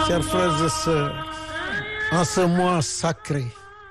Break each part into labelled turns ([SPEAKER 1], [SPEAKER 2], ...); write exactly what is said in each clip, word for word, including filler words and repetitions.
[SPEAKER 1] Chers frères et sœurs, en ce mois sacré,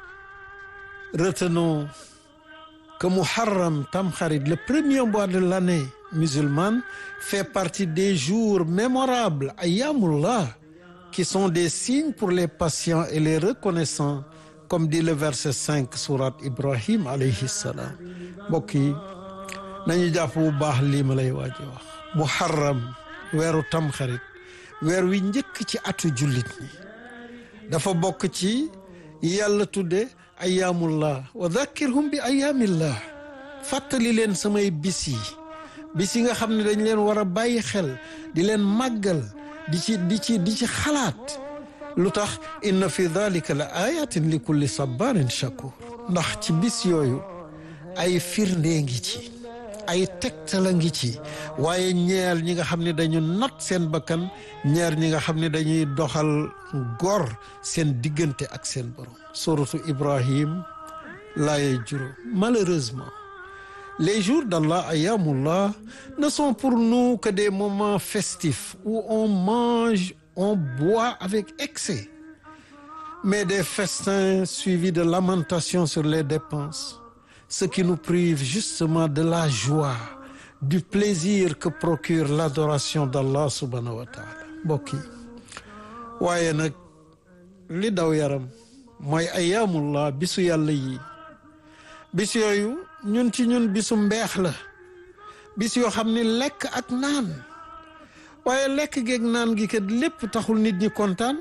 [SPEAKER 1] retenons que Muharram Tamkharit, le premier mois de l'année musulmane, fait partie des jours mémorables, Ayyamullah, qui sont des signes pour les patients et les reconnaissants, comme dit le verset cinq sourate Ibrahim alayhi salam. Mbokk yi nañu jàpp bu baax lii ma lay waaj a wax. Muharram weeru Tamkharit, weer wi njëkk ci atu jullit ñi, dafa bokk ci yàlla tudde Ayyamullah wa dhakkirhum bi ayyamillah. Fàttali leen samay bis yi bis yi nga xam ne dañ leen war a bàyyi xel di leen màggal di ci di ci di ci xalaat. lu tax inna fi dhalika la ayatin li kulli sabarin shakur. ndax ci bis yooyu ay firnde ngi ci, ay tegtala ngi ci, waaye ñeel ñi nga xam ne dañu not seen bakkan, ñeer ñi nga xam ne dañuy doxal gor seen diggante ak seen borom. suratu Ibrahim laaye juróom. Malheureusement, les jours d'Allah, Ayyamullah, ne sont pour nous que des moments festifs où on mange, on boit avec excès, mais des festins suivis de lamentations sur les dépenses, ce qui nous prive justement de la joie, du plaisir que procure l'adoration d'Allah subhanahu wa ta'ala. Mbokk yi waaye nag li daw yaram mooy Ayyamullah, bisu yàlla yi, bis yooyu ñun ci ñun bisu mbeex la, bis yoo xam ne lekk ak naan, waaye lekk geeg naan gi kat lépp taxul nit ñi kontaan,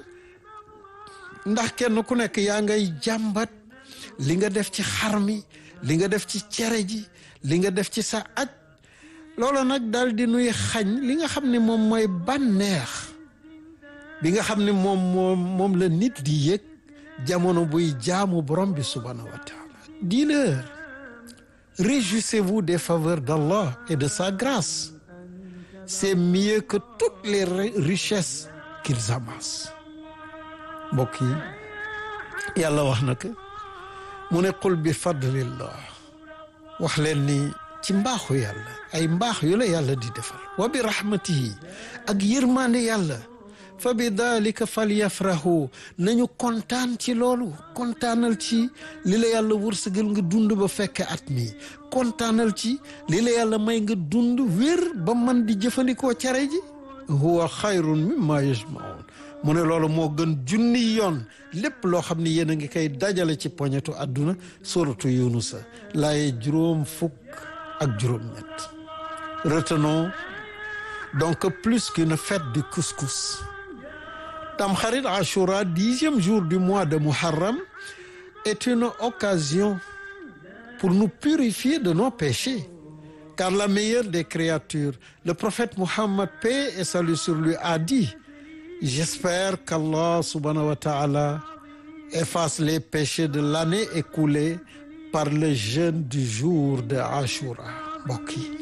[SPEAKER 1] ndax kenn ku nekk yaa ngay jàmbat li nga def ci xar mi, li nga def ci cere ji, li nga def ci sa aj. loolu nag daal di nuy xañ li nga xam ne moom mooy bànneex bi nga xam ne moom moom moom la nit di yëg jamono buy jaamu borom bi subhanahu wa taala. Dis-leur, réjouissez-vous des faveurs d'Allah et de sa grâce. C'est mieux que toutes les richesses qu'ils amassent. mbokk yi yàlla wax na ko mu ne qul bi fadlillah, wax leen ni ci mbaaxu yàlla, ay mbaax yu la yàlla di defal, wa bi rahmatihi, ak yërmande yàlla, fa bi dalika falyafrahu, nañu kontaan ci loolu. kontaanal ci li la yàlla wërsëgal nga dund ba fekke at mi, kontaanal ci li la yàlla may nga dund wér ba man di jëfandikoo cere ji. huwa xayrun mimma yajmaun, mu ne loolu moo gën junni yoon lépp loo xam ne yéen a ngi koy dajale ci poñetu àdduna. suratu Yunusa laaye juróom fukk ak juróom ñett. Retenons donc plus qu'une fête du couscous, Tamkharit Ashura, dixième jour du mois de Muharram, est une occasion pour nous purifier de nos péchés. Car la meilleure des créatures, le prophète Muhammad, paix et salut sur lui, a dit: j'espère qu'Allah subhanahu wa ta'ala efface les péchés de l'année écoulée par le jeûne du jour de Ashura. Mbokk yi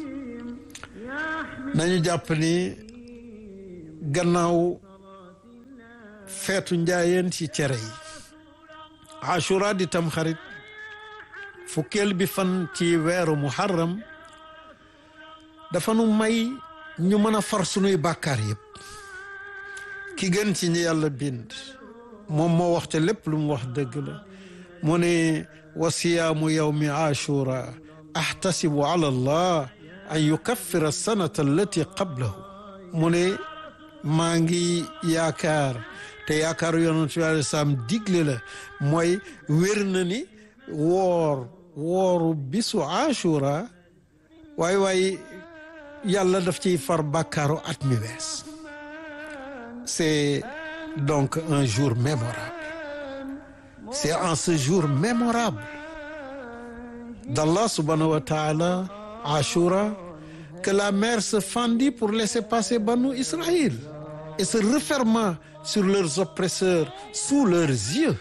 [SPEAKER 1] nañu jàpp ni gannaaw feetu njaayeen ci cere yi, Ashura di Tamkharit fukkeel bi fan ci weeru Muharram, dafa nu may ñu mën a far sunuy bàkkaar yépp. ki gën ci ñi yàlla bind moom moo wax te lépp lu mu wax dëgg la. mu ne wa siyaamu yawmi ashura ahtasibu ala allah an yukaffira sanata allati qablahu. mu ne maa ngi yaakaar, te yaakaar yonent bi alayhi salaam digle la, mooy wér na ni woor wooru bisu ashura waay waay yàlla daf ciy far bàkkaaru at mi wees. C'est donc un jour mémorable. C'est en ce jour mémorable d'Allah subhanahu wa ta'ala, Ashura, que la mer se fendit pour laisser passer Banu Israël et se referma sur leurs oppresseurs sous leurs yeux.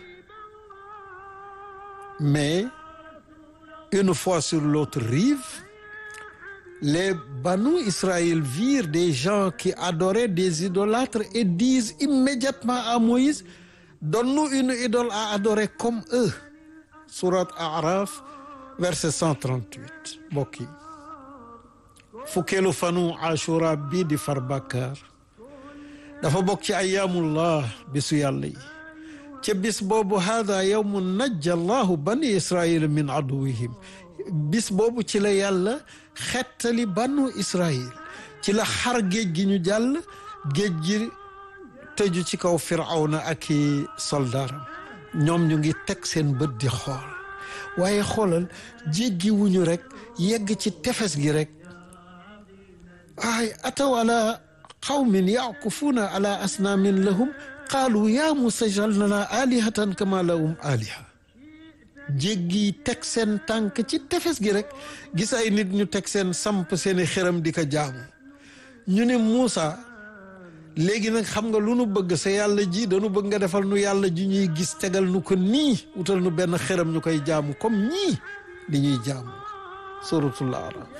[SPEAKER 1] Mais une fois sur l'autre rive, les Banu Israël virent des gens qui adoraient des idolâtres et disent immédiatement à Moïse: donne-nous une idole à adorer comme eux. Sourate A'raf, verset cent trente-huit. Mbokk yi fukkeelu fanu Ashura bii di far bàkkaar dafa bokk ci ayaamullah bisu yàlla yi ca bis boobu haada yawmu najja allahu bani israila min aduwihim bis boobu ci la yàlla xettali banu israil ci la xar géej gi ñu jàll géej gi tëju ci kaw firawna ak i soldaaram ñoom ñu ngi teg seen bët di xool waaye xoolal jéggi wuñu rek yegg ci tefes gi rek ay ataw ala qawmin yaqufuuna ala asnaamin lahum qaalu ya Musa ij'al lana alihatan kama lahum aliha jéggi teg seen tànk ci tefes gi rek gis ay nit ñu teg seen samp seeni xëram di ko jaamu ñu ne Musa léegi nag xam nga lu nu bëgg sa yàlla ji dañu bëgg nga defal nu yàlla ji ñuy gis tegal nu ko nii wutal nu benn xëram ñu koy jaamu comme ñii di ñuy jaamu suratul Araf.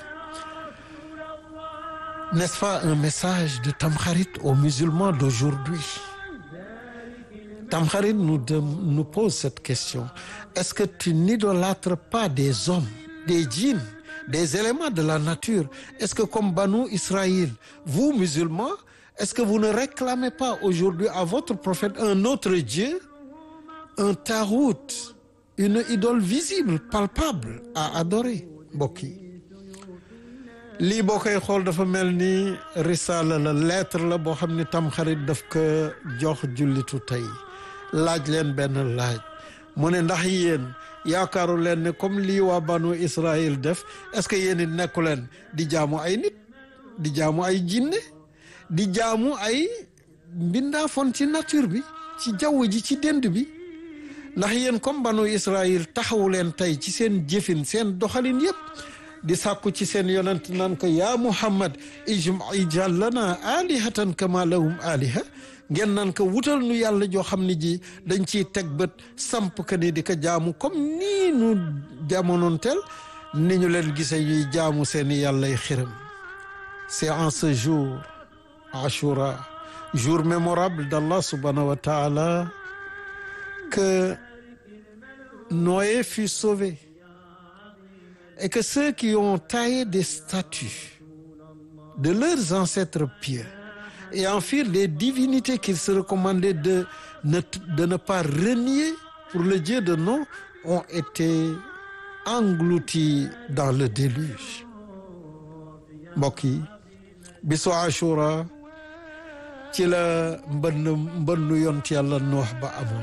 [SPEAKER 1] N'est-ce pas un message de Tamkharit aux musulmans d'aujourd'hui? Tamkharit nous, de, nous pose cette question. Est-ce que tu n'idolâtres pas des hommes, des djinns, des éléments de la nature? Est-ce que comme Banu Israël, vous musulmans, est-ce que vous ne réclamez pas aujourd'hui à votre prophète un autre Dieu, un tarout, une idole visible, palpable à adorer? Mbokk yi lii boo koy xool dafa mel ni risaala la lettre la boo xam ne Tamxarit daf ko jox jullitu tey laaj leen benn laaj mu ne ndax yéen yaakaaru leen ne comme lii waa banu Israël def est-ce que yéen it nekku leen di jaamu ay nit di jaamu ay jinne di jaamu ay mbindaafoon ci nature bi ci jaww ji ci dend bi ndax yéen comme banu Israël taxawu leen tey ci seen jëfin seen doxalin yépp di sàkku ci seen yonent naan ko yaa Muhammad ij'al lana alihatan kama lahum aliha ngeen naan ko wutal nu yàlla joo xam ne ji dañ ciy teg bët samp ka ni di ko jaamu comme nii nu jamonoonteel ni ñu leen gisee ñuy jaamu seeni yàllay xiram. C'est en ce jour Ashura, jour mémorable d'Allah subhanahu wa ta'ala, que Noé fut sauvé et que ceux qui ont taillé des statues de leurs ancêtres pieux et en firent des divinités qu'il se recommandait de ne, de ne pas renier pour le Dieu de nom ont été engloutis dans le déluge. Mbokk yi bisu Ashura ci la mbënn mbënnu yont yàlla Nuux ba amoon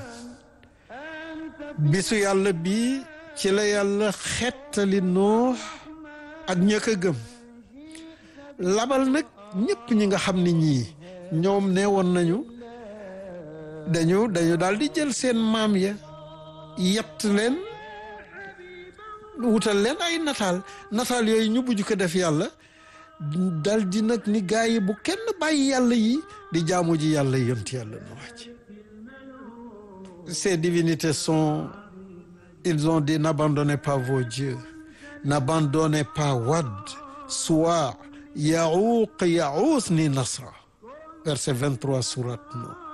[SPEAKER 1] bisu yàlla bi ci la yàlla xettali Nuux ak ña ko gëm labal nag ñëpp ñi nga xam ni ñii ñoom nee woon nañu dañu dañu daal di jël seen maam ya yett leen wutal leen ay nataal nataal yooyu ñu buju ko def yàlla dal di nag ni gaa yi bu kenn bàyyi yàlla yi di jaamu ji yàlla yont yàlla Nuux ji. Ces divinités sont, ils ont dit n'abandonnez pas vos dieux, n'abandonnez pas Wad, Suwa, Yaouq, Yaous ni Nasra. Verset vingt-trois sourate Nuh.